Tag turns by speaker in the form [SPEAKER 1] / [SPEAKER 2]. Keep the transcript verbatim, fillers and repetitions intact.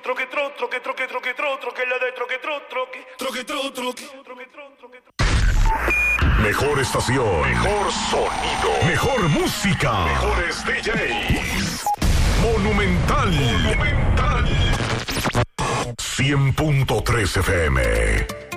[SPEAKER 1] troque, tro, troque, troque, troque, tro, troque, la de troque, tro, troque, troque, tro, troque, troque, tro, troque, tro.
[SPEAKER 2] Mejor estación, mejor sonido, mejor música, mejores D Js. Monumental, Monumental. cien punto tres F M.